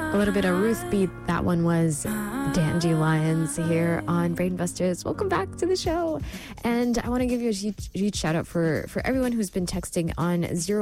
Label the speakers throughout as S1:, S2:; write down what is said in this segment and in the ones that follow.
S1: A little bit of Ruth beat. That one was Dandelions here on Brainbusters. Welcome back to the show. And I want to give you a huge shout out for everyone who's been texting on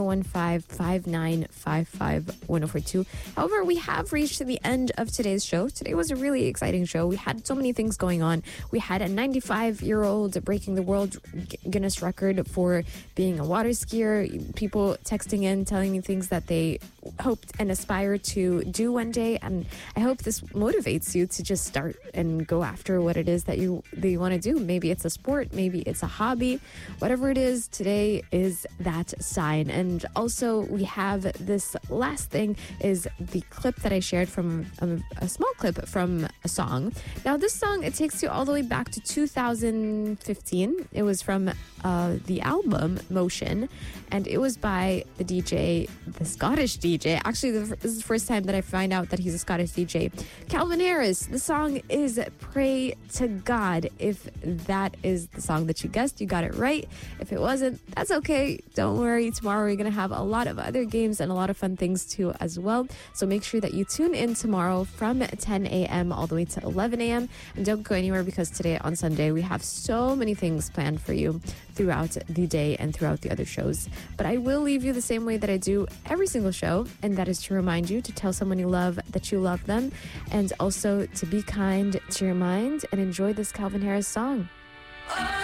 S1: 015-5955-1042. However, we have reached the end of today's show. Today was a really exciting show. We had so many things going on. We had a 95-year-old breaking the world Guinness record for being a water skier. People texting in, telling me things that they hoped and aspire to do one day. And I hope this motivates you to just start and go after what it is that you want to do. Maybe it's a sport, maybe it's a hobby, whatever it is. Today is that sign. And also we have this last thing is the clip that I shared from a small clip from a song. Now this song, it takes you all the way back to 2015. It was from the album Motion, and it was by the Scottish DJ. Actually, this is the first time that I find out that he's a Scottish DJ. Calvin Harris. The song is Pray to God. If that is the song that you guessed, you got it right. If it wasn't, that's okay. Don't worry. Tomorrow we're going to have a lot of other games and a lot of fun things too as well. So make sure that you tune in tomorrow from 10 a.m. all the way to 11 a.m. And don't go anywhere, because today on Sunday we have so many things planned for you throughout the day and throughout the other shows. But I will leave you the same way that I do every single show, and that is to remind you to tell someone you love that you love them, and also to be kind to your mind and enjoy this Calvin Harris song.